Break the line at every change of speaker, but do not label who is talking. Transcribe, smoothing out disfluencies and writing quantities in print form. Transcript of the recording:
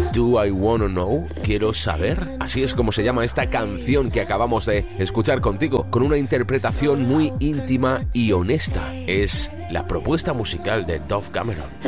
Do I Wanna Know? ¿Quiero saber? Así es como se llama esta canción que acabamos de escuchar contigo, con una interpretación muy íntima y honesta. Es la propuesta musical de Dove Cameron.